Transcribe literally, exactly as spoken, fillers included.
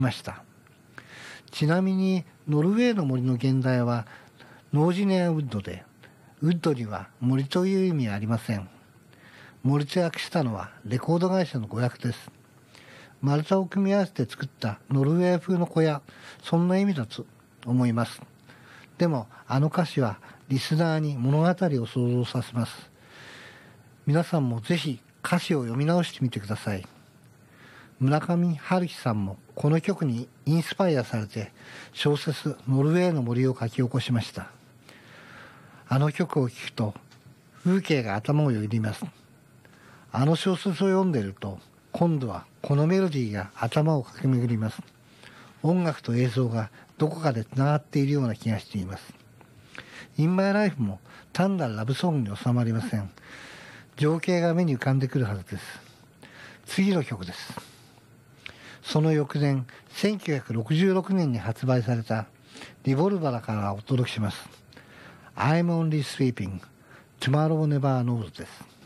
ました。ちなみにノルウェーの森の現代はノージネアウッドで、ウッドには森という意味はありません。森と訳したのはレコード会社の語訳です。丸太を組み合わせて作ったノルウェー風の小屋、そんな意味だと思います。でもあの歌詞はリスナーに物語を想像させます。皆さんもぜひ歌詞を読み直してみてください。村上春樹さんもこの曲にインスパイアされて小説ノルウェーの森を書き起こしました。あの曲を聴くと風景が頭をよぎります。あの小説を読んでいると今度はこのメロディーが頭を駆け巡ります。音楽と映像がどこかでつながっているような気がしています。In My Life も単なるラブソングに収まりません。情景が目に浮かんでくるはずです。次の曲です。その翌年せんきゅうひゃくろくじゅうろくねんに発売されたリボルバラからお届けします。I'm Only Sleeping Tomorrow Never Knows です。